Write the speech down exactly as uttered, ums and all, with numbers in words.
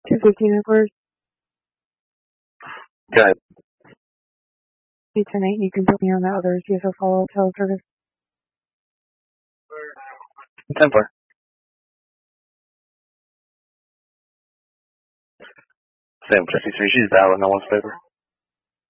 two fifteen Edwards. Go ahead. eight ten eight, you can put me on that other C S O follow-up teleservice. ten four. Sam fifty-three, she's valid in no one's favor.